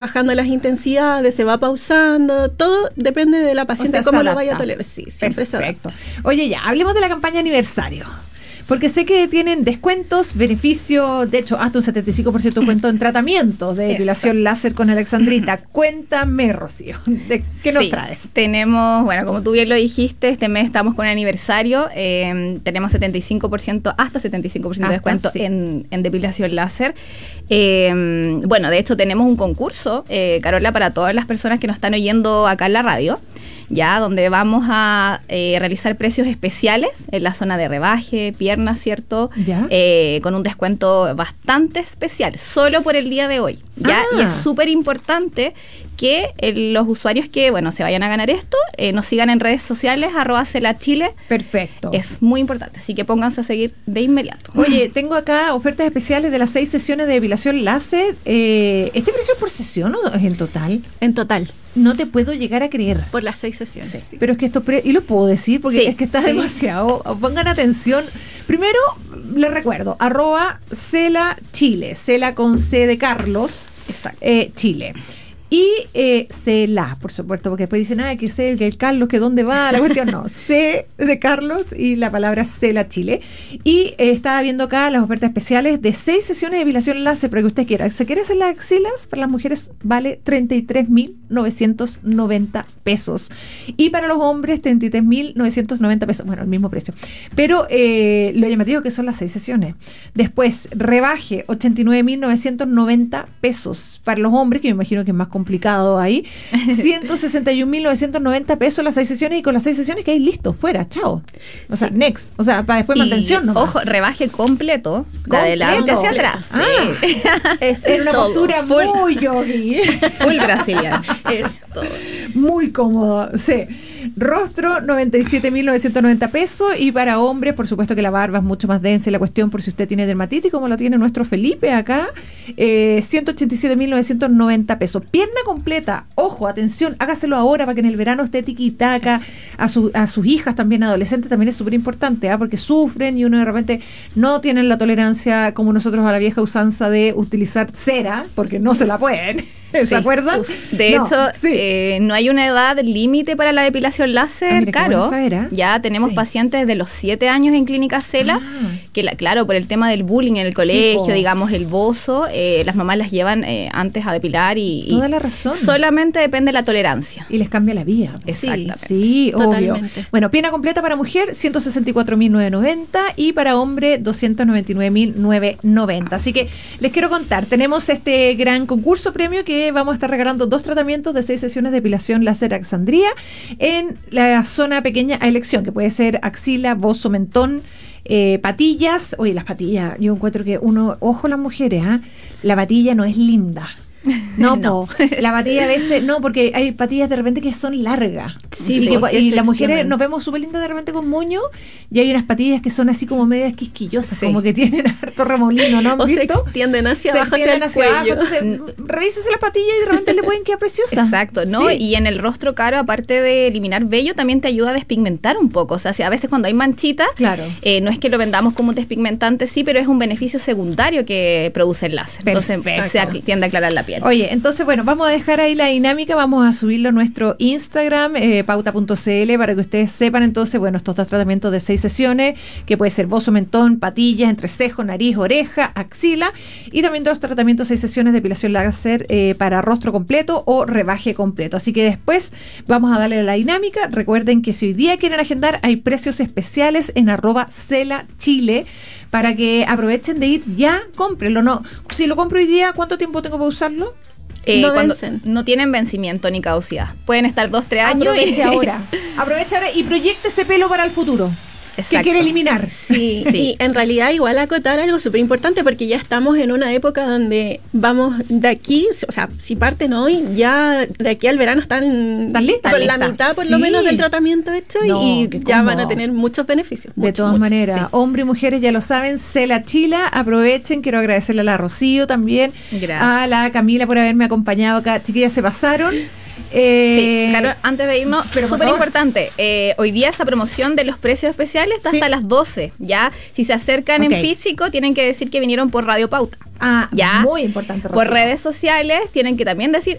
bajando las intensidades, se va pausando, todo depende de la paciente, cómo lo vaya a tolerar. Sí, siempre se adapta. Perfecto. Oye, ya, hablemos de la campaña aniversario. Porque sé que tienen descuentos, beneficios, de hecho, hasta un 75% de descuento en tratamientos de depilación láser con Alexandrita. Cuéntame, Rocío, ¿qué nos traes? Tenemos, bueno, como tú bien lo dijiste, este mes estamos con aniversario, tenemos 75%, hasta 75% de descuento en depilación láser. Bueno, de hecho tenemos un concurso, Carola, para todas las personas que nos están oyendo acá en la radio, ya donde vamos a realizar precios especiales en la zona de rebaje, piernas, ¿cierto? Con un descuento bastante especial, solo por el día de hoy, ¿ya? Y es súper importante que los usuarios que, bueno, se vayan a ganar esto, nos sigan en redes sociales, @celachile. Perfecto. Es muy importante, así que pónganse a seguir de inmediato. Oye, tengo acá ofertas especiales de las 6 sesiones de depilación láser. ¿Este precio es por sesión o es en total? En total. No te puedo llegar a creer. Por las 6 sesiones. Sí. Pero es que esto, y lo puedo decir porque es que está demasiado. Pongan atención. Primero, les recuerdo, @celachile, Cela con C de Carlos. Exacto. Chile. Y Cela, por supuesto, porque después dicen, que el Carlos, que dónde va, la cuestión no. C de Carlos y la palabra Cela Chile. Y estaba viendo acá las ofertas especiales de 6 sesiones de depilación láser, para que usted quiera. ¿Se quiere hacer las axilas? Para las mujeres vale 33.990 pesos. Y para los hombres, 33.990 pesos. Bueno, el mismo precio. Pero lo llamativo que son las 6 sesiones. Después, rebaje, 89.990 pesos. Para los hombres, que me imagino que es más complicado ahí, 161.990 pesos las 6 sesiones, y con las 6 sesiones que hay listo, fuera, chao. O sea, next. O sea, para después mantención, ¿no? Ojo, rebaje completo, de adelante hacia atrás. Es una postura muy yogi. Full brasileña. Es todo. Muy cómodo, sí. Rostro, 97.990 pesos. Y para hombres, por supuesto que la barba es mucho más densa, y la cuestión por si usted tiene dermatitis, como lo tiene nuestro Felipe acá, 187.990 pesos. Pierna completa, ojo, atención, hágaselo ahora para que en el verano esté tiquitaca. A sus hijas también, adolescentes, también es súper importante, porque sufren y uno de repente no tienen la tolerancia como nosotros a la vieja usanza de utilizar cera, porque no se la pueden. ¿Se acuerdan? De hecho, no hay una edad límite para la depilación láser, Caro. Ya tenemos pacientes de los 7 años en Clínica Cela, que claro, por el tema del bullying en el colegio, digamos, el bozo, las mamás las llevan antes a depilar y toda la razón. Solamente depende de la tolerancia. Y les cambia la vida. Exactamente. Sí, totalmente. Obvio. Bueno, pierna completa para mujer, 164.990, y para hombre, 299.990. Así que les quiero contar, tenemos este gran concurso premio que vamos a estar regalando 2 tratamientos de 6 sesiones de depilación láser Alexandria en la zona pequeña a elección, que puede ser axila, bozo, mentón, patillas. Oye, las patillas, yo encuentro que ojo las mujeres, la patilla no es linda. No. La patilla a veces, porque hay patillas de repente que son largas. Sí, y las mujeres nos vemos súper lindas de repente con moño, y hay unas patillas que son así como medias quisquillosas, como que tienen harto remolino, ¿no? O se extienden hacia abajo, hacia el cuello. Entonces, revísese las patillas y de repente le pueden quedar preciosas. Exacto, ¿no? Y en el rostro, Caro, aparte de eliminar vello, también te ayuda a despigmentar un poco. O sea, a veces cuando hay manchitas, no es que lo vendamos como un despigmentante, sí, pero es un beneficio secundario que produce el láser. Entonces, se tiende a aclarar la piel. Oye, entonces, bueno, vamos a dejar ahí la dinámica, vamos a subirlo a nuestro Instagram, pauta.cl, para que ustedes sepan entonces, bueno, estos 2 tratamientos de 6 sesiones, que puede ser bozo, mentón, patillas, entrecejo, nariz, oreja, axila, y también 2 tratamientos, 6 sesiones de depilación láser para rostro completo o rebaje completo. Así que después vamos a darle la dinámica. Recuerden que si hoy día quieren agendar, hay precios especiales en @celachile, para que aprovechen de ir ya, cómprenlo. No, si lo compro hoy día, ¿cuánto tiempo tengo para usarlo? Cuando no tienen vencimiento ni caducidad. Pueden estar 2-3 años. Aprovecha ahora y proyecte ese pelo para el futuro. Exacto. Que quiere eliminar. Sí. Y en realidad igual acotar algo súper importante, porque ya estamos en una época donde vamos de aquí, o sea, si parten hoy, ya de aquí al verano están listas, con la mitad por lo menos del tratamiento hecho, y ya van a tener muchos beneficios. De todas maneras, hombres y mujeres ya lo saben, Celachile, aprovechen. Quiero agradecerle a la Rocío también, a la Camila por haberme acompañado acá. Chiquillas, se pasaron. Claro, antes de irnos, pero súper importante, hoy día esa promoción de los precios especiales está hasta las 12, ya, si se acercan en físico tienen que decir que vinieron por Radio Pauta. Ya, muy importante, Rocío. Por redes sociales tienen que también decir